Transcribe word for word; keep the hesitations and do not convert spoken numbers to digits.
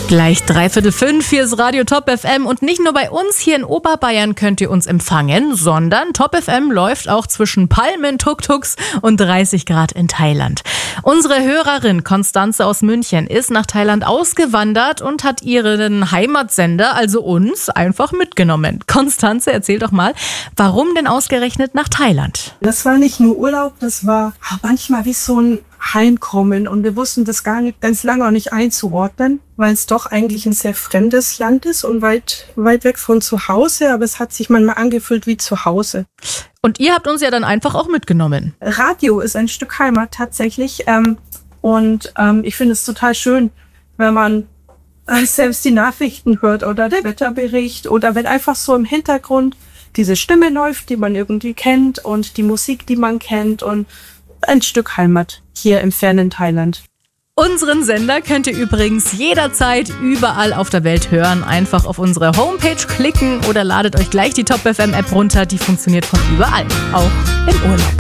Gleich dreiviertel fünf, hier ist Radio Top F M und nicht nur bei uns hier in Oberbayern könnt ihr uns empfangen, sondern Top F M läuft auch zwischen Palmen, Tuk-Tuks und dreißig Grad in Thailand. Unsere Hörerin Konstanze aus München ist nach Thailand ausgewandert und hat ihren Heimatsender, also uns, einfach mitgenommen. Konstanze, erzähl doch mal, warum denn ausgerechnet nach Thailand? Das war nicht nur Urlaub, das war manchmal wie so ein Heimkommen und wir wussten das gar nicht ganz lange auch nicht einzuordnen, weil es doch eigentlich ein sehr fremdes Land ist und weit, weit weg von zu Hause, aber es hat sich manchmal angefühlt wie zu Hause. Und ihr habt uns ja dann einfach auch mitgenommen. Radio ist ein Stück Heimat tatsächlich ähm, und ähm, ich finde es total schön, wenn man äh, selbst die Nachrichten hört oder der Wetterbericht oder wenn einfach so im Hintergrund diese Stimme läuft, die man irgendwie kennt und die Musik, die man kennt und ein Stück Heimat hier im fernen Thailand. Unseren Sender könnt ihr übrigens jederzeit überall auf der Welt hören. Einfach auf unsere Homepage klicken oder ladet euch gleich die Top F M App runter. Die funktioniert von überall, auch im Urlaub.